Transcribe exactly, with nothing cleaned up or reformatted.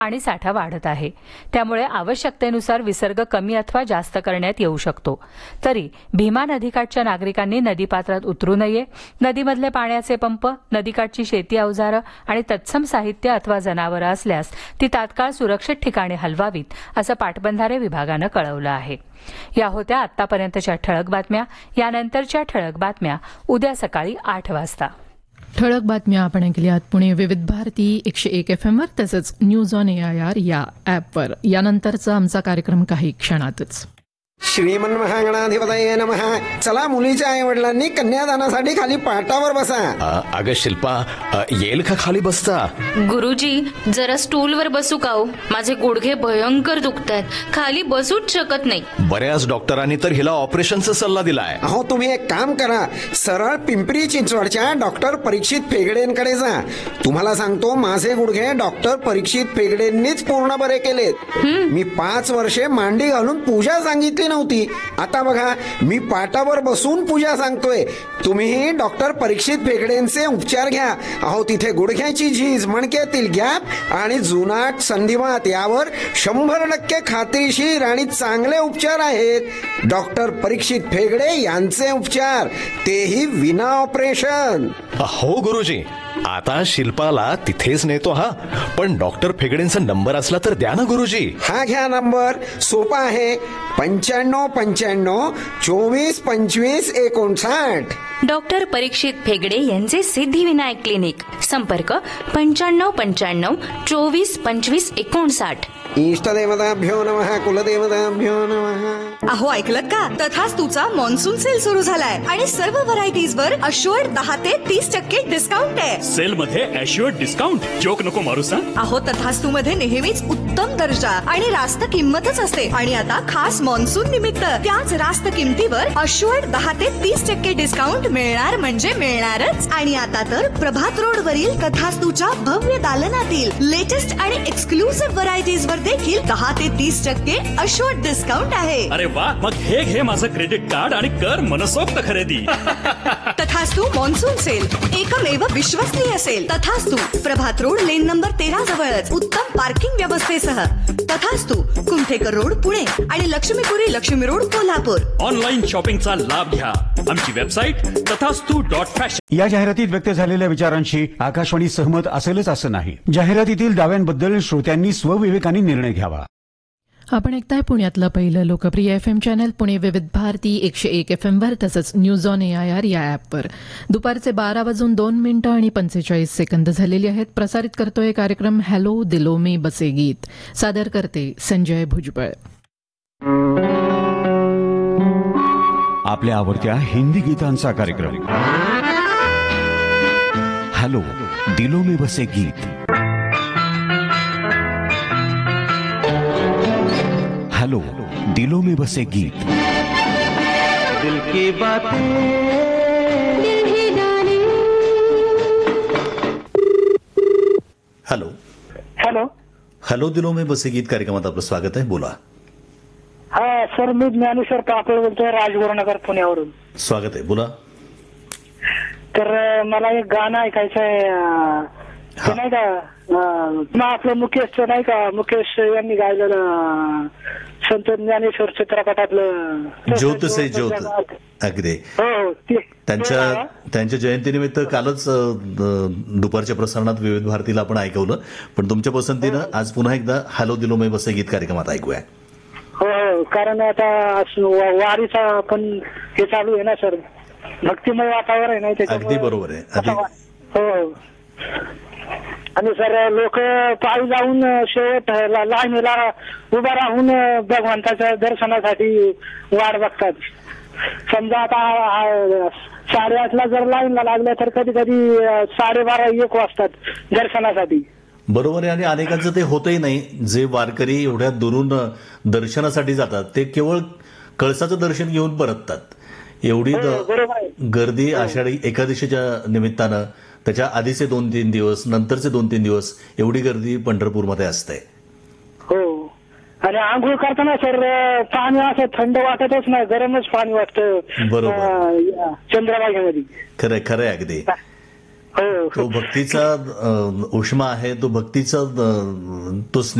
पाणी साठा वाढत आहे. त्यामुळे आवश्यकतेनुसार विसर्ग कमी अथवा जास्त करण्यात येऊ शकतो. तरी भीमा नदीकाठच्या नागरिकांनी नदीपात्रात उतरू नये. नदीमधले पाण्याचे पंप, नदीकाठची शेती अवजारं आणि तत्सम साहित्य अथवा जनावरं असल्यास ती तात्काळ सुरक्षित ठिकाणी हलवावीत, असं पाटबंधारे विभागानं कळवलं आहे. या होत्या आतापर्यंतच्या ठळक बातम्या. यानंतरच्या ठळक बातम्या उद्या सकाळी आठ वाजता. ठळक बातम्या आपण ऐकल्यात पुणे विविध भारती एकशे एक एफ एमवर तसंच news on A I R या ॲपवर. यानंतरचा आमचा कार्यक्रम काही क्षणातच. श्रीमन महागणाधिपतये नमः. चला, मुलीच्या आई वडिलांनी कन्यादानासाठी खाली पाटावर बसा. अगं शिल्पा, येईल का खाली बसता? गुरुजी, जरा स्टूलवर बसू का हो? माझे गुडघे भयंकर दुखतायत, खाली बसूच शकत नाही. बऱ्याच डॉक्टरांनी तर हिला ऑपरेशनचा सल्ला दिलाय. अहो, तुम्ही एक काम करा, सरळ पिंपरी चिंचवडच्या डॉक्टर परीक्षित फेगडेंकडे जा. तुम्हाला सांगतो, माझे गुडघे डॉक्टर परीक्षित फेगडेंनीच पूर्ण बरे केलेत. मी पाच वर्षे मांडी घालून पूजा सांगितली नव्हती. आता बघा, मी पाटावर बसून पूजा सांगतोय. तुम्हीही डॉक्टर परीक्षित फेगडेंचे उपचार घ्या. अहो, तिथे गुडघ्याची झीज, मणक्यातील गॅप आणि जुनाट संधिवात यावर शंभर टक्के खात्रीशीर आणि चांगले उपचार आहेत. डॉक्टर परीक्षित फेगडे यांचे उपचार, तेही विना ऑपरेशन. हो गुरुजी, आता शिल्पाला तिथेच नेतो. हा, पण डॉक्टर फेगडेंचा नंबर असला तर द्या ना गुरुजी. हा घ्या नंबर, सोपा आहे. पंच्याण्णव पंच्याण्णव चोवीस पंचवीस एकोणसाठ. डॉक्टर परीक्षित फेगडे यांचे सिद्धिविनायक क्लिनिक. संपर्क पंच्याण्णव पंच्याण्णव चोवीस पंचवीस एकोणसाठ. इष्टदेवताभ्यो नमः, कुलदेवताभ्यो नमः. अहो, ऐकलत का? तथास्तुचा मॉन्सून सेल सुरू झालाय आणि सर्व व्हरायटीज वर अश्युअर्ड दहा ते तीस टक्के डिस्काउंट आहे. सेल मध्ये अश्युअर्ड डिस्काउंट? जोक नको मारू सा. अहो, तथास्तू मध्ये नेहमीच उत्तम दर्जा आणि रास्त किंमतच असते आणि आता खास मॉन्सून निमित्त त्याच रास्त किमतीवर अश्युअर्ड दहा ते तीस टक्के डिस्काउंट मिळणार म्हणजे मिळणारच. आणि आता तर प्रभात रोड वरील तथास्तूच्या भव्य दालनातील लेटेस्ट आणि एक्सक्लुसिव्ह व्हरायटीज वर देखील दहा ते तीस टक्के अश्युअर्ड डिस्काउंट आहे. अरे वा, मग हे घे माझं क्रेडिट कार्ड आणि कर मनसोक्त खरेदी. तथास्तू मॉन्सून सेल, एकमेव विश्वसनीय सेल. तथास्तू प्रभात रोड, लेन नंबर तेरा जवळच उत्तम पार्किंग व्यवस्थेसह. तथास्तू कुमठेकर रोड पुणे आणि लक्ष्मीपुरी लक्ष्मी रोड कोल्हापूर. ऑनलाईन शॉपिंगचा लाभ घ्या. आमची वेबसाईट तथास्तू डॉट फॅशन. या जाहिरातीत व्यक्त झालेल्या विचारांशी आकाशवाणी सहमत असेलच असं नाही. जाहिरातीतील दाव्यांबद्दल श्रोत्यांनी स्वविवेकाने निर्णय घ्यावा. आपण ऐकताय पुण्यातलं पहिलं लोकप्रिय एफ एम चॅनल पुणे विविध भारती एकशे एक एफ एमवर तसंच news on A I R या ॲपवर. दुपारचे बारा वाजून दोन मिनिटं आणि पंचेचाळीस सेकंद झालेली आहेत. प्रसारित करतोय कार्यक्रम हॅलो दिलो में बसे गीत. सादर करते संजय भुजबळ. आपल्या आवडत्या हिंदी गीतांचा कार्यक्रम हॅलो दिलो में बसे गीत. हेलो दिलों में बसे गीत. दिल की बातें दिल ही जाने. हॅलो हॅलो हॅलो दिलो में बसे गीत कार्यक्रमात आपलं स्वागत आहे. बोला. हा सर, मी ज्ञानेश्वर कापड बोलतोय, राजगुरुनगर पुण्यावरून. स्वागत आहे, बोला. तर मला एक गाणं ऐकायचं आहे, नाही का, आपलं मुकेश नाही का, मुकेश यांनी गायलेलं संत ज्ञानेश्वर चित्रपटातलं ज्योत से ज्योत. अगदी. हो, त्यांच्या त्यांच्या जयंतीनिमित्त कालच दुपारच्या प्रसारणात विविध भारतीला आपण ऐकवलं, पण तुमच्या पसंतीनं आज पुन्हा एकदा हॅलो दिलो में बसे गीत कार्यक्रमात ऐकूया. हो, कारण आता वारीचा पण हे चालू आहे ना सर, भक्तिमय वातावरण आहे. नाही, अगदी बरोबर आहे. हो, आणि सर लोक पायी जाऊन शेवट लाईनीला उभा राहून भगवंताच्या दर्शनासाठी वाट बघतात. समजा आता साडेआठला जर लाईनला लागल्या तर कधी कधी साडेबारा एक वाजतात दर्शनासाठी. बरोबर आहे. आणि अनेकांचं ते होतही नाही. जे वारकरी एवढ्या दुरून दर्शनासाठी जातात ते केवळ कळसाचं दर्शन घेऊन परततात. एवढी गर्दी आषाढी एकादशीच्या निमित्तानं, त्याच्या आधीचे दोन तीन दिवस, नंतरचे दोन तीन दिवस एवढी गर्दी पंढरपूरमध्ये असते. हो, आणि आंघोळ करताना सर पाणी असं थंड वाटतच नाही, गरमच पाणी वाटतं. बरोबर, चंद्रभागेमध्ये. खरंय खरंय अगदी. तो भक्तीचा अ, उष्मा आहे, तो भक्तीचा अ, तो